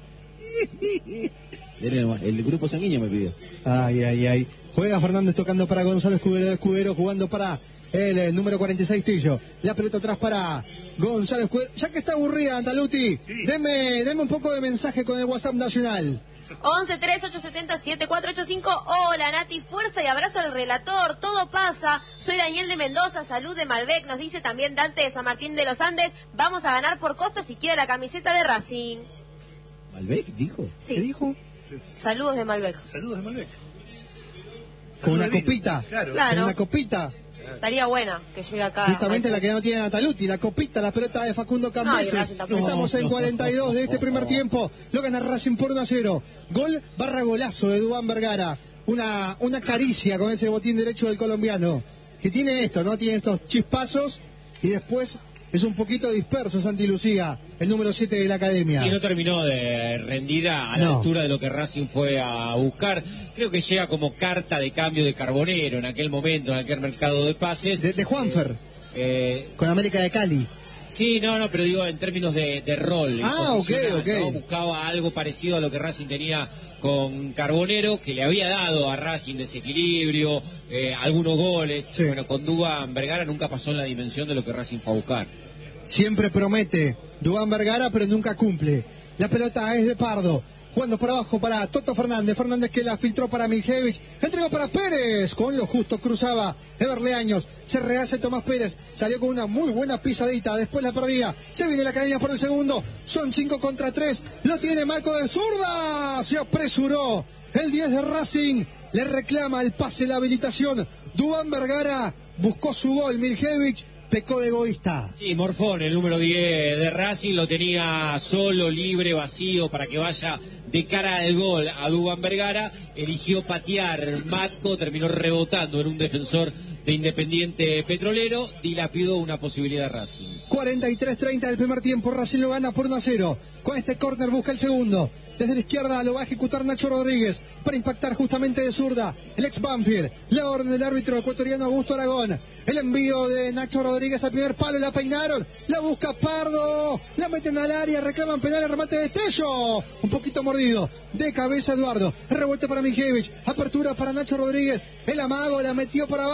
F: Miren nomás, el grupo sanguíneo me pidió.
A: Ay, ay, ay. Juega Fernández tocando para Gonzalo Escudero, Escudero jugando para el, eh, número cuarenta y seis Tillo. La pelota atrás para Gonzalo Escudero. Ya que está aburrida, Andaluti,
D: Sí.
A: deme, deme un poco de mensaje con el WhatsApp nacional.
G: once tres ocho setenta siete cuatro ocho cinco. Hola Nati, fuerza y abrazo al relator. Todo pasa. Soy Daniel de Mendoza, salud de Malbec. Nos dice también Dante de San Martín de los Andes. Vamos a ganar por costa si quiere la camiseta de Racing.
F: ¿Malbec dijo?
A: ¿Qué
G: Sí,
A: dijo?
G: saludos de Malbec.
D: Saludos de Malbec.
A: Con una
D: Saludos de
A: copita.
D: vino. Claro.
G: Claro.
A: Con una copita.
G: Estaría buena que llegue acá.
A: Justamente la que no tiene Nataluti, la copita, la pelota de Facundo Cambeses.
G: No, y Racing tampoco.
A: Estamos en
F: No,
A: cuarenta y dos de este primer tiempo. Lo gana Racing por uno a cero. Gol barra golazo de Duván Vergara. Una, una caricia con ese botín derecho del colombiano. Que tiene esto, ¿no? Tiene estos chispazos y después es un poquito disperso Santi Lucía, el número siete de la academia.
E: Y no terminó de rendir a, a la
A: No.
E: altura de lo que Racing fue a buscar. Creo que llega como carta de cambio de Carbonero en aquel momento, en aquel mercado de pases.
A: De, de Juanfer,
E: Eh,
A: con América de Cali.
E: sí, no, no, pero digo en términos de, de rol.
A: Ah, ok,
E: posicional,
A: ok.
E: ¿no? Buscaba algo parecido a lo que Racing tenía con Carbonero, que le había dado a Racing desequilibrio, eh, algunos goles.
A: Sí.
E: Bueno, con Duván Vergara nunca pasó en la dimensión de lo que Racing fue a buscar.
A: Siempre promete Duván Vergara, pero nunca cumple. La pelota es de Pardo. Jugando por abajo para Toto Fernández. Fernández que la filtró para Miljevich. Entregó para Pérez. Con lo justo cruzaba Ever Leaños. Se rehace Tomás Pérez. Salió con una muy buena pisadita. Después la perdía. Se viene la academia por el segundo. Son cinco contra tres. Lo tiene Marco de zurda. Se apresuró. El diez de Racing. Le reclama el pase, la habilitación. Duván Vergara buscó su gol. Miljevich pecó de egoísta.
E: Sí, Morfón, el número diez de Racing, lo tenía solo, libre, vacío, para que vaya de cara al gol a Duván Vergara. Eligió patear Matco, terminó rebotando en un defensor de Independiente Petrolero, dilapidó una posibilidad de Racing.
A: cuarenta y tres treinta del primer tiempo, Racing lo gana por uno a cero. Con este córner busca el segundo. Desde la izquierda lo va a ejecutar Nacho Rodríguez para impactar justamente de zurda el ex Banfield. La orden del árbitro ecuatoriano Augusto Aragón. El envío de Nacho Rodríguez al primer palo, la peinaron, la busca Pardo, la meten al área, reclaman penal, el remate de Tello. Un poquito mordido, de cabeza Eduardo, rebote para Mijevich, apertura para Nacho Rodríguez, el amago la metió por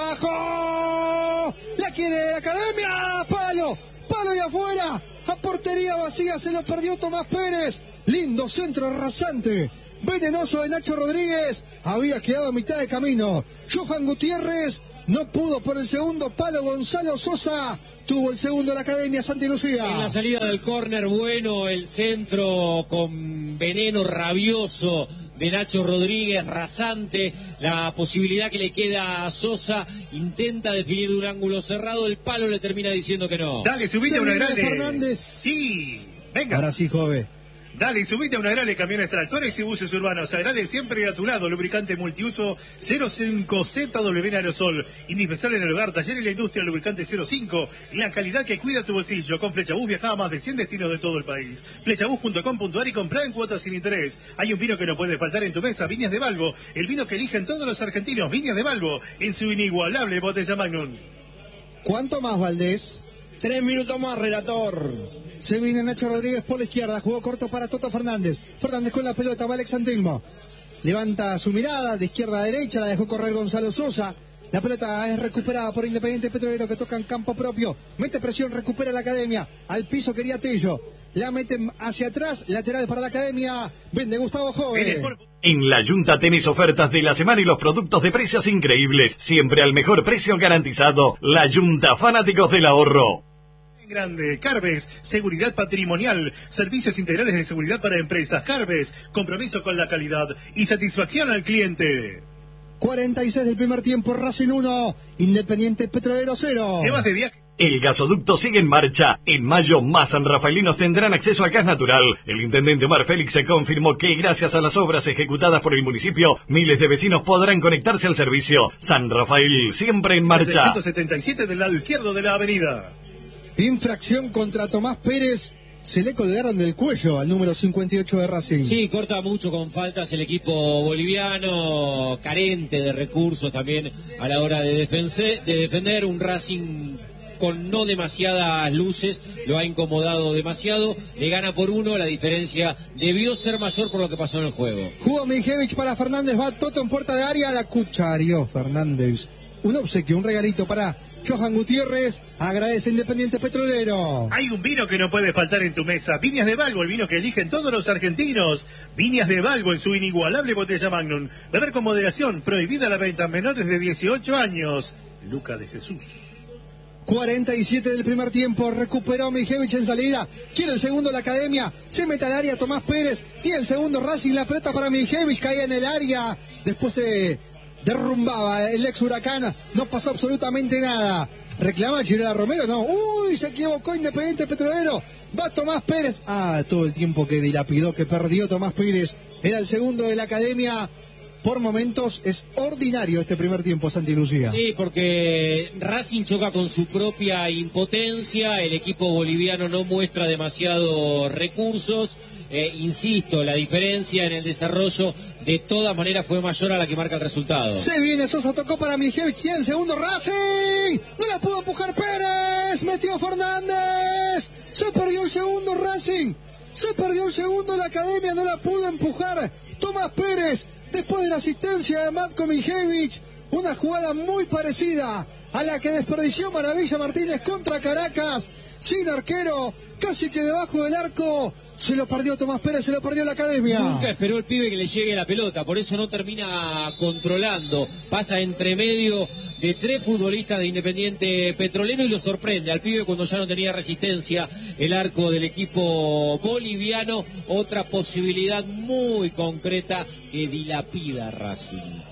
A: abajo, la quiere la Academia, palo, palo y afuera, a portería vacía, se lo perdió Tomás Pérez. Lindo centro rasante, venenoso de Nacho Rodríguez, había quedado a mitad de camino. Johan Gutiérrez no pudo por el segundo palo. Gonzalo Sosa tuvo el segundo de la Academia Santa Lucía.
E: En la salida del córner, bueno, el centro con veneno rabioso de Nacho Rodríguez, rasante, la posibilidad que le queda a Sosa, intenta definir de un ángulo cerrado, el palo le termina diciendo que no.
D: Dale, subite a una grande.
A: Fernández.
D: Sí, venga.
A: Ahora sí, joven.
D: Dale, subite a una Agrale, camiones tractores y buses urbanos. Agrale siempre a tu lado, lubricante multiuso cero cinco Z W en aerosol. Indispensable en el hogar, taller y la industria, lubricante cero cinco. La calidad que cuida tu bolsillo. Con Flechabús viaja a más de cien destinos de todo el país. Flechabús punto com punto ar y compra en cuotas sin interés. Hay un vino que no puede faltar en tu mesa, Viñas de Balbo. El vino que eligen todos los argentinos, Viñas de Balbo, en su inigualable botella Magnum.
A: ¿Cuánto más, Valdés?
B: Tres minutos más, relator.
A: Se viene Nacho Rodríguez por la izquierda, jugó corto para Toto Fernández. Fernández con la pelota, va Alex Antilmo. Levanta su mirada de izquierda a derecha, la dejó correr Gonzalo Sosa. La pelota es recuperada por Independiente Petrolero, que toca en campo propio. Mete presión, recupera la Academia. Al piso quería Tello. La meten hacia atrás, lateral para la Academia. Vende Gustavo Joven.
C: En la Junta tenés ofertas de la semana y los productos de precios increíbles. Siempre al mejor precio garantizado. La Junta, fanáticos del ahorro.
D: Grande, Carves, seguridad patrimonial, servicios integrales de seguridad para empresas. Carves, compromiso con la calidad y satisfacción al cliente.
A: cuarenta y seis del primer tiempo, Racing uno, Independiente Petrolero cero.
D: Temas de viaje.
C: El gasoducto sigue en marcha. En mayo, más sanrafaelinos tendrán acceso a gas natural. El intendente Omar Félix se confirmó que gracias a las obras ejecutadas por el municipio, miles de vecinos podrán conectarse al servicio. San Rafael, siempre en marcha.
D: ciento setenta y siete del lado izquierdo de la avenida.
A: Infracción contra Tomás Pérez. Se le colgaron del cuello al número cincuenta y ocho de Racing.
E: Sí, corta mucho con faltas el equipo boliviano, carente de recursos también a la hora de, defense, de defender. Un Racing con no demasiadas luces, lo ha incomodado demasiado. Le gana por uno, la diferencia debió ser mayor por lo que pasó en el juego.
A: Jugó Mijevich para Fernández, va Toto en puerta de área, la cucharió Fernández. Un obsequio, un regalito para Johan Gutiérrez, agradece Independiente Petrolero.
D: Hay un vino que no puede faltar en tu mesa, Viñas de Balbo, el vino que eligen todos los argentinos. Viñas de Balbo en su inigualable botella Magnum. Beber con moderación, prohibida la venta a menores de dieciocho años. Luca de Jesús.
A: cuarenta y siete del primer tiempo, recuperó Mijevich en salida, quiere el segundo la Academia, se mete al área Tomás Pérez, tiene el segundo Racing, la pelota para Mijevich, caía en el área, después se derrumbaba el ex Huracán, no pasó absolutamente nada. Reclama Chirela Romero, no, uy, se equivocó Independiente Petrolero, va Tomás Pérez, ah, todo el tiempo que dilapidó, que perdió Tomás Pérez, era el segundo de la Academia. Por momentos es ordinario este primer tiempo, Santi Lucía.
E: Sí, porque Racing choca con su propia impotencia, el equipo boliviano no muestra demasiados recursos, eh, insisto, la diferencia en el desarrollo de todas maneras fue mayor a la que marca el resultado.
A: Se viene, Sosa tocó para Mijevich, tiene el segundo Racing, no la pudo empujar Pérez, metió Fernández, se perdió el segundo Racing, se perdió el segundo la Academia, no la pudo empujar Tomás Pérez. Después de la asistencia de Matko Mijevich, una jugada muy parecida a la que desperdició Maravilla Martínez contra Caracas, sin arquero, casi que debajo del arco, se lo perdió Tomás Pérez, se lo perdió la Academia.
E: Nunca esperó el pibe que le llegue la pelota, por eso no termina controlando, pasa entre medio de tres futbolistas de Independiente Petrolero y lo sorprende al pibe cuando ya no tenía resistencia el arco del equipo boliviano. Otra posibilidad muy concreta que dilapida Racing.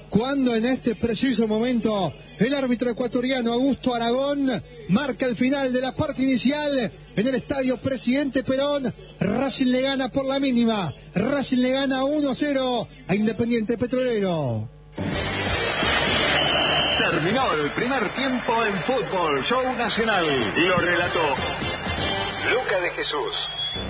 A: cuando en este preciso momento el árbitro ecuatoriano Augusto Aragón marca el final de la parte inicial en el estadio Presidente Perón. Racing le gana por la mínima, Racing le gana uno a cero a Independiente Petrolero.
H: Terminó el primer tiempo en Fútbol Show Nacional. Lo relató Luca de Jesús.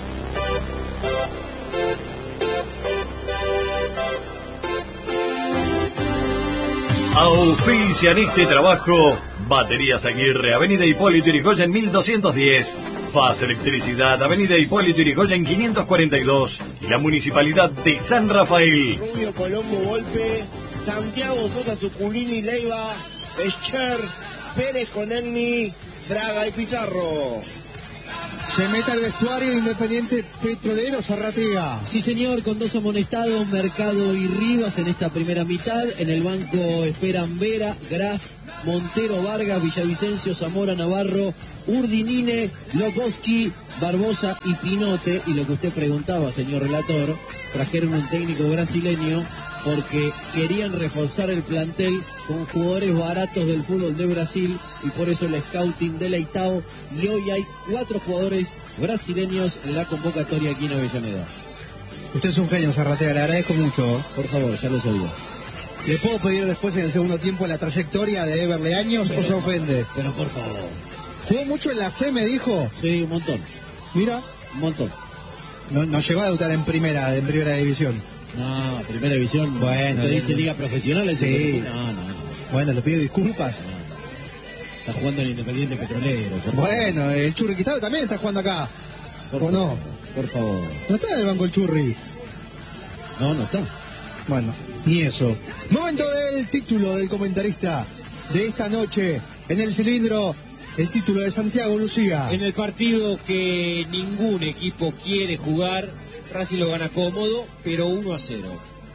C: Auspician este trabajo Baterías Aguirre, Avenida Hipólito Yrigoyen mil doscientos diez, Faz Electricidad, Avenida Hipólito Yrigoyen quinientos cuarenta y dos, y la Municipalidad de San Rafael.
B: Rubio, Colombo, Golpe, Santiago, Sosa, Suculini, Leiva, Escher, Pérez, Conenni, Fraga y Pizarro.
A: Se mete al vestuario Independiente Petrolero, Zarratea.
F: Sí, señor, con dos amonestados, Mercado y Rivas en esta primera mitad. En el banco esperan Vera, Gras, Montero, Vargas, Villavicencio, Zamora, Navarro, Urdinine, Loposki, Barbosa y Pinote. Y lo que usted preguntaba, señor relator, trajeron un técnico brasileño porque querían reforzar el plantel con jugadores baratos del fútbol de Brasil, y por eso el scouting de Leitao, y hoy hay cuatro jugadores brasileños en la convocatoria aquí en Avellaneda.
A: Usted es un genio, Zarratea, le agradezco mucho.
F: Por favor, ya lo sabía.
A: ¿Le puedo pedir después en el segundo tiempo la trayectoria de Everle Años pero, o se ofende?
F: Pero por favor.
A: ¿Jugó mucho en la C, me dijo?
F: Sí, un montón.
A: Mira.
F: Un montón.
A: No, no llegó a debutar en primera, en primera división.
F: No, primera división. Bueno, ¿usted dice liga profesional?
A: Sí.
F: No, no, no.
A: Bueno, le pido disculpas.
F: No. Está jugando en Independiente Petrolero.
A: Bueno, el Churri Quitado también está jugando acá.
F: Por
A: ¿O
F: favor,
A: no?
F: Por favor.
A: ¿No está en el banco el Churri?
F: No, no está.
A: Bueno, ni eso. Momento del título del comentarista de esta noche en el cilindro. El título de Santiago Lucía.
E: En el partido que ningún equipo quiere jugar, Racing lo gana cómodo, pero uno a cero.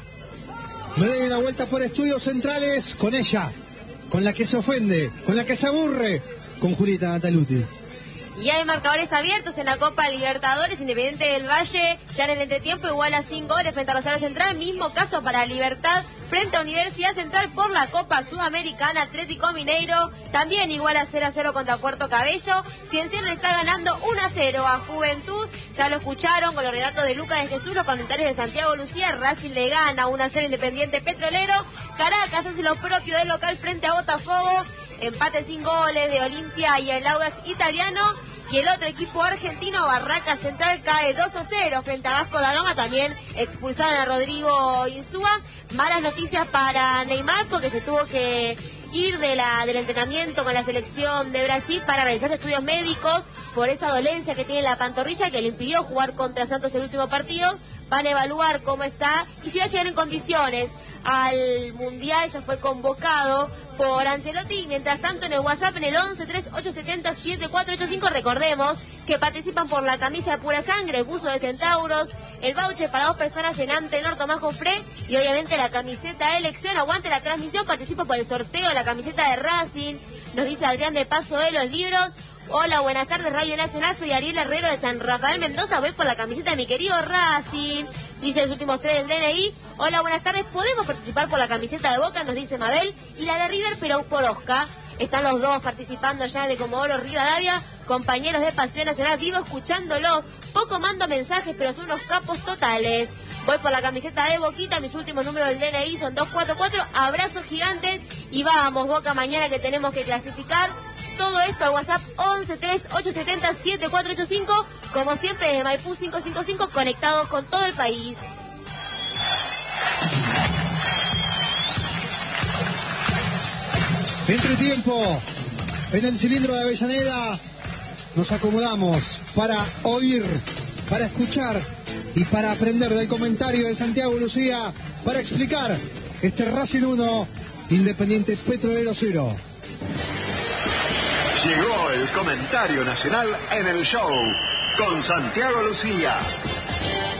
A: Me doy una vuelta por Estudios Centrales con ella, con la que se ofende, con la que se aburre, con Julieta Nataluti.
G: Y hay marcadores abiertos en la Copa Libertadores. Independiente del Valle ya en el entretiempo iguala sin goles frente a Rosario Central. Mismo caso para Libertad frente a Universidad Central por la Copa Sudamericana. Atlético Mineiro también iguala cero a cero contra Puerto Cabello. Cienciano está ganando uno a cero a Juventud. Ya lo escucharon con los relatos de Lucas de Jesús, los comentarios de Santiago Lucía. Racing le gana uno a cero Independiente Petrolero. Caracas hace lo propio del local frente a Botafogo. Empate sin goles de Olimpia y el Audax italiano. Y el otro equipo argentino, Barraca Central, cae dos a cero frente a Vasco da Gama. También expulsaron a Rodrigo Insúa. Malas noticias para Neymar porque se tuvo que ir de la, del entrenamiento con la selección de Brasil para realizar estudios médicos por esa dolencia que tiene en la pantorrilla que le impidió jugar contra Santos el último partido. Van a evaluar cómo está y si va a llegar en condiciones al Mundial. Ya fue convocado por Ancelotti. Mientras tanto, en el WhatsApp, en el once tres ocho siete cero siete cuatro ocho cinco, recordemos que participan por la camisa de Pura Sangre, el buzo de Centauros, el voucher para dos personas en Antenor Tomás Jofré y obviamente la camiseta de elección. Aguante la transmisión, participa por el sorteo de la camiseta de Racing. Nos dice Adrián de Paso de los Libros. Hola, buenas tardes, Radio Nacional, soy Ariel Herrero de San Rafael Mendoza, voy por la camiseta de mi querido Racing, dice los últimos tres del D N I. Hola, buenas tardes, podemos participar por la camiseta de Boca, nos dice Mabel, y la de River, pero por Oscar. Están los dos participando ya de Comodoro Rivadavia, compañeros de Pasión Nacional, vivo escuchándolo, poco mando mensajes, pero son unos capos totales. Voy por la camiseta de Boquita, mis últimos números del D N I son dos cuatro cuatro, abrazos gigantes y vamos Boca mañana que tenemos que clasificar. Todo esto al WhatsApp once tres ocho siete cero siete cuatro ocho cinco, como siempre desde Maipú cinco cinco cinco, conectados con todo el país.
A: Entretiempo, en el cilindro de Avellaneda nos acomodamos para oír, para escuchar y para aprender del comentario de Santiago Lucía, para explicar este Racing uno, Independiente Petrolero cero.
H: Llegó el comentario nacional en el show con Santiago Lucía.